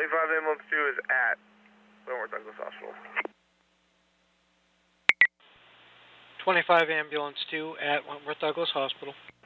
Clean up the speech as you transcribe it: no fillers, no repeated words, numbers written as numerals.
25 ambulance 2 is at Wentworth Douglas Hospital. 25 ambulance 2 at Wentworth Douglas Hospital.